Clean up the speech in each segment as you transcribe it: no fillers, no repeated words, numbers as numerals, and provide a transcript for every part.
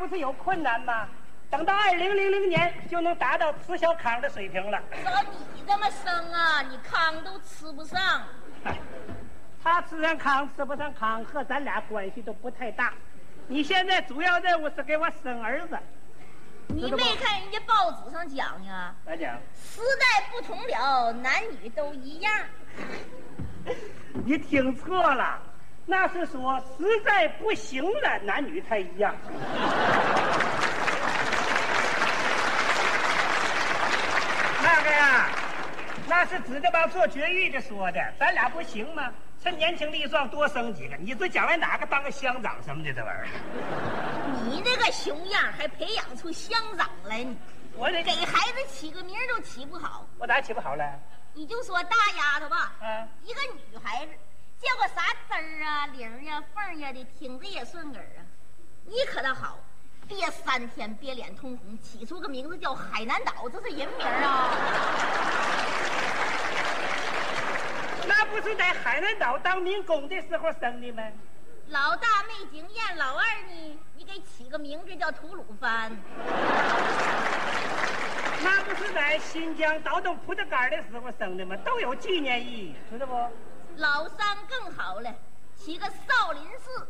不是有困难吗？等到2000年就能达到吃小糠的水平了。 照你这么生啊，你糠都吃不上。 他吃上糠吃不上糠和咱俩关系都不太大。你现在主要任务是给我生儿子。 你没看人家报纸上讲呀？ 咋讲？ 时代不同了，男女都一样。 你听错了，那是说实在不行了，男女才一样。那个呀，那是指着帮做绝育的说的，咱俩不行吗？趁年轻力壮多生几个，你这将来哪个当个乡长什么的这玩意儿？ 你那个熊样还培养出乡长来呢？ 我得给孩子起个名都起不好。 我咋起不好了？ 你就说大丫头吧，一个女孩子叫个啥枝儿啊、玲啊、凤呀的，听着也顺耳啊。你可倒好，憋3天憋脸通红，起出个名字叫海南岛，这是人名啊。 那不是在海南岛当民工的时候生的吗？ 老大没经验，老二呢，你给起个名字叫吐鲁番。 那不是在新疆倒腾葡萄干的时候生的吗？都有纪念意义，知道不？ 老三更好了，起个少林寺。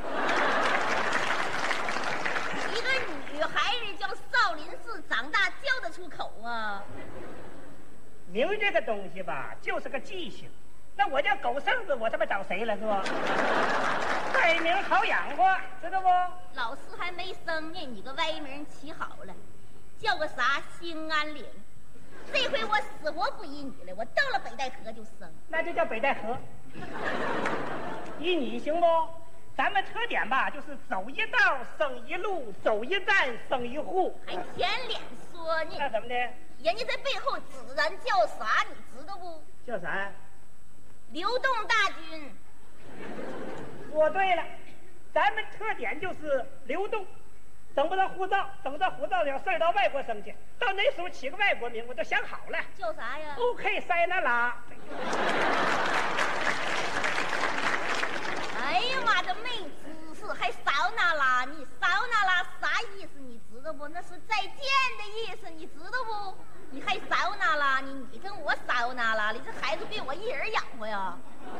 一个女孩子叫少林寺，长大叫得出口啊。 名这个东西吧，就是个记性。那我叫狗剩子，我他妈找谁了是吧？歪名好养活，知道不？ 老四还没生呢，你个歪名起好了，叫个啥兴安岭。这回我死活不依你了，我到了北戴河就生。 那就叫北戴河。依你行不？咱们特点吧，就是走一道生一路，走一站生一户。 还舔脸说呢？ 那怎么的？ 人家在背后指咱叫啥，你知道不？ 叫啥？ 流动大军。 说对了，咱们特点就是流动，等不到护照，等到护照了事儿到外国生去，到那时候起个外国名我都想好了。 叫啥呀 ？OK， 塞那拉。 哎呀妈的，没知识，还少那拉？你少那拉啥意思？你知道不？那是再见的意思，你知道不？你还少那拉？你跟我少那拉，你这孩子被我一人养活呀？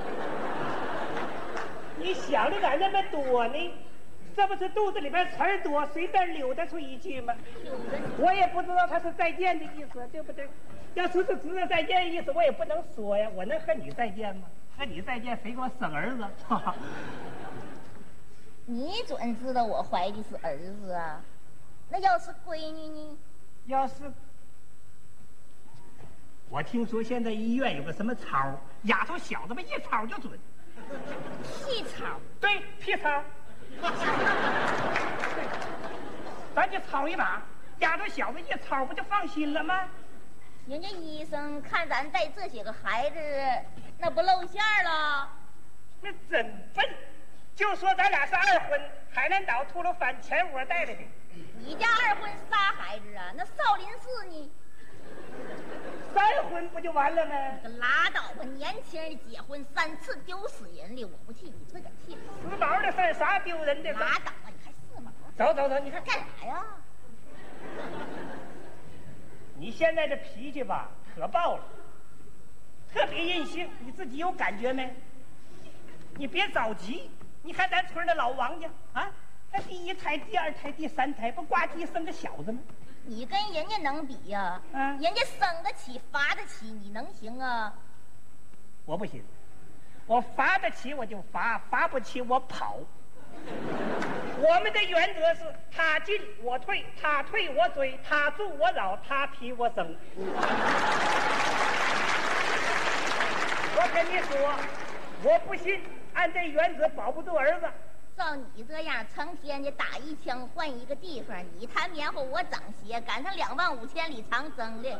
你想的咋那么多呢？这不是肚子里边词儿多，随便溜达出一句吗？我也不知道他是再见的意思，对不对？要说是知道再见的意思，我也不能说呀。我能和你再见吗？和你再见，谁给我生儿子？ 你准知道我怀的是儿子啊？那要是闺女呢？ 要是我听说现在医院有个什么操，丫头小子们一操就准。 屁操？ 对，屁操。咱就操一把，丫头小子一操不就放心了吗？ 人家医生看咱带这些个孩子，那不露馅了？ 那真笨，就说咱俩是二婚，海南岛吐鲁番前窝带来的。 你家二婚仨孩子啊？那少林寺呢 ？3婚不就完了吗？ 可拉倒吧！年轻人结婚3次丢死人的，我不替你自个儿替。 时髦的事儿，啥丢人的？ 拉倒吧！你还四毛？ 走走走，你看干啥呀？ 你现在这脾气吧，可爆了，特别任性，你自己有感觉没？你别着急，你看咱村的老王家啊，他第1胎、第2胎、第3胎，不呱唧生个小子吗？ 你跟人家能比呀？人家生得起罚得起，你能行啊？ 我不行，我罚得起我就罚，罚不起我跑。我们的原则是他进我退，他退我追，他助我扰，他批我生。我跟你说，我不信按这原则保不住儿子。 照你这样，成天的打一枪换一个地方，你弹棉花我长鞋，赶上25000里长征了。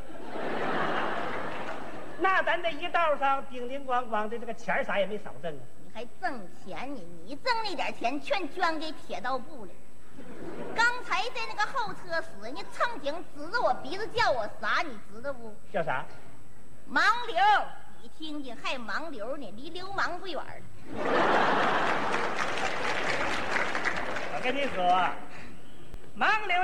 那咱这一道上叮叮咣咣的，这个钱啥也没少挣啊！ 你还挣钱呢？你挣那点钱全捐给铁道部了。刚才在那个候车室，人家乘警指着我鼻子叫我啥，你知道不？ 叫啥？ 盲流。你听听，还盲流呢，离流氓不远了。 我跟你说，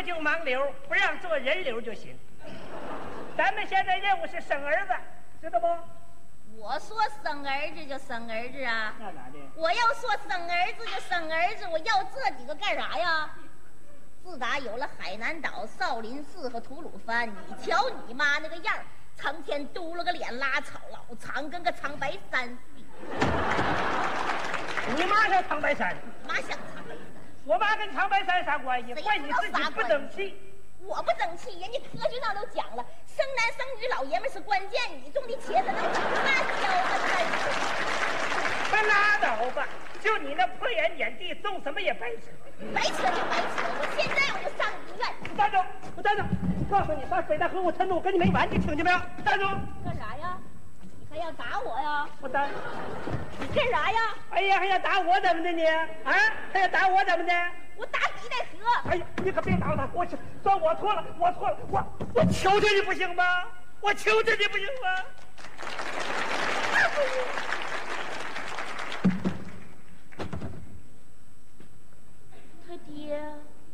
流就盲流，不让做人流就行。咱们现在任务是生儿子，知道不？ 我说生儿子就生儿子啊， 那咋的？ 我要说生儿子就生儿子，我要这几个干啥呀？自打有了海南岛、少林寺和吐鲁番，你瞧你妈那个样儿，成天嘟了个脸，拉草老长，跟个长白山似的。 你妈像长白山， 妈像长白山， 我妈跟长白山啥关系？怪你自己不争气。 我不争气，人家科学上都讲了，生男生女老爷们是关键，你种的茄子能长大小吗？ 快拉倒吧！就你那破眼眼地，种什么也白扯。 白扯就白扯，我现在我就上医院。 站住！我站住！告诉你，上北戴河我陈路跟你没完，你听见没有？站住！ 干啥呀？你还要打我呀？ 我打你干啥呀？ 哎呀，还要打我怎么的你？啊？还要打我怎么的？ 我打你戴河！ 哎呀，你可别打他！我说我错了，我错了，我求求你不行吗？我求求你不行吗？ 他爹，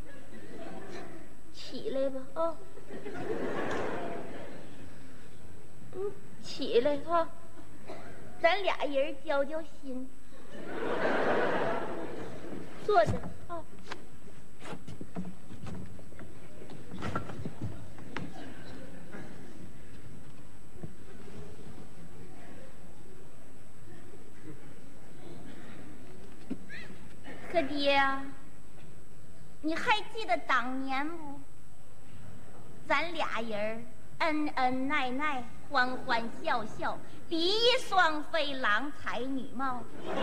起来吧啊！起来哈，咱俩人交交心，坐着啊。可爹，你还记得当年不？咱俩人恩恩爱爱，欢欢笑笑，比翼双飞，郎才女貌。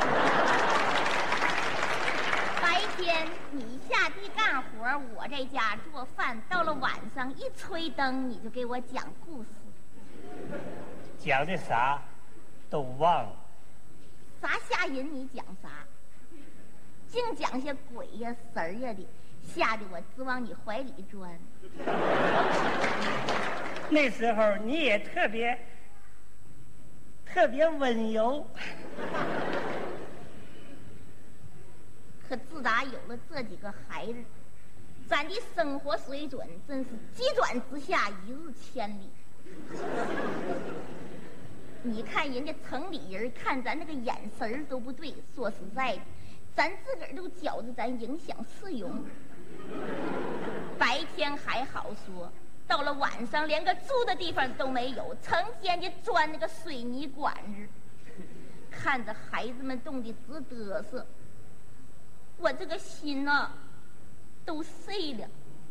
白天你下地干活，我在家做饭，到了晚上一吹灯，你就给我讲故事。 讲的啥都忘了。 啥吓人你讲啥？净讲些鬼呀神儿呀的，吓得我直往你怀里钻。 那时候你也特别温柔。 可自打有了这几个孩子，咱的生活水准真是急转直下，一日千里。你看人家城里人看咱那个眼神都不对，说实在的，咱自个儿都觉着咱影响市容。白天还好说，到了晚上连个住的地方都没有，成天就钻那个水泥管子，看着孩子们冻得直嘚瑟，我这个心啊都碎了。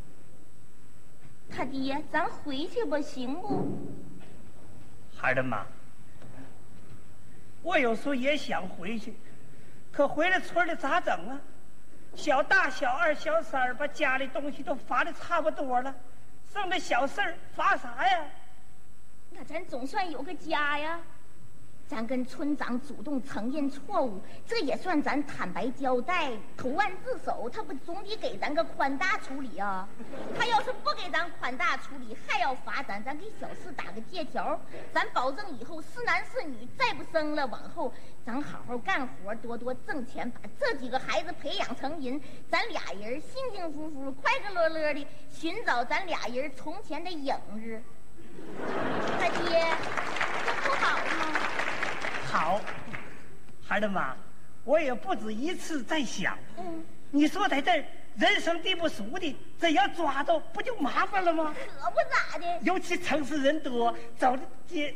他爹，咱回去吧，行不？ 孩儿妈，我有时候也想回去，可回了村里咋整啊？小大、小二、小三把家里东西都罚的差不多了，剩那小事儿罚啥呀？ 那咱总算有个家呀。咱跟村长主动承认错误，这也算咱坦白交代，投案自首，他不总得给咱个宽大处理啊？他要是不给咱宽大处理，还要罚咱给小事打个借条，咱保证以后是男是女再不生了，往后咱好好干活，多多挣钱，把这几个孩子培养成人，咱俩人幸幸福福、快快乐乐的寻找咱俩人从前的影子。他爹，这不好吗？ 好，孩儿妈，我也不止一次在想，你说在这人生地不熟的，真要抓着，不就麻烦了吗？ 可不咋的。 尤其城市人多，走的街。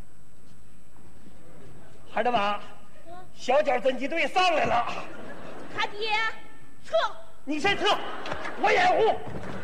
孩儿妈，小脚侦缉队上来了。 他爹，撤！ 你先撤，我掩护。